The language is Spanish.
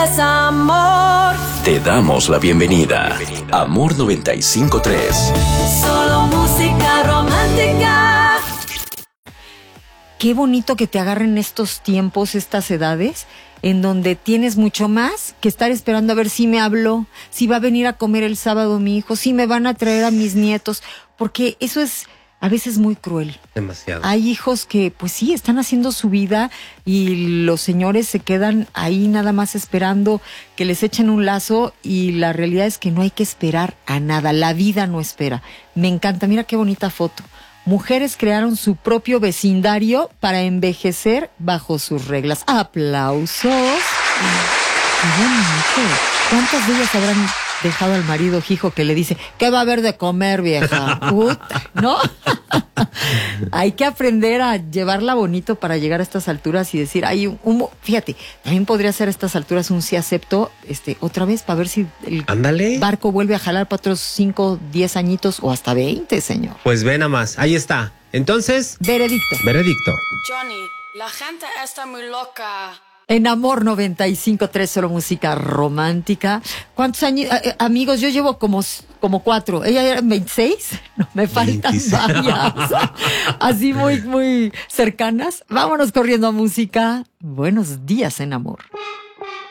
Es amor. Te damos la bienvenida. Amor 95.3. Solo música romántica. Qué bonito que te agarren estos tiempos, estas edades, en donde tienes mucho más que estar esperando a ver si me habló, si va a venir a comer el sábado mi hijo, si me van a traer a mis nietos, porque eso es a veces muy cruel. Demasiado. Hay hijos que, pues sí, están haciendo su vida y los señores se quedan ahí nada más esperando que les echen un lazo, y la realidad es que no hay que esperar a nada, la vida no espera. Me encanta, mira qué bonita foto. Mujeres crearon su propio vecindario para envejecer bajo sus reglas. ¡Aplausos! ¡Qué bonito! ¿Cuántas de ellas habrán dejado al marido hijo que le dice, ¿qué va a haber de comer, vieja? Puta, ¿no? Hay que aprender a llevarla bonito para llegar a estas alturas y decir, fíjate, también podría ser a estas alturas un sí acepto, otra vez, para ver si el barco vuelve a jalar para otros 5, 10 añitos o hasta 20, señor. Pues ve nada más, ahí está. Entonces, veredicto. Johnny, la gente está muy loca. En Amor 95.3, solo música romántica. ¿Cuántos años, amigos? Yo llevo como 4. ¿Ella era 26? No, me faltan 26. varias. Así muy, muy cercanas. Vámonos corriendo a música. Buenos días en Amor.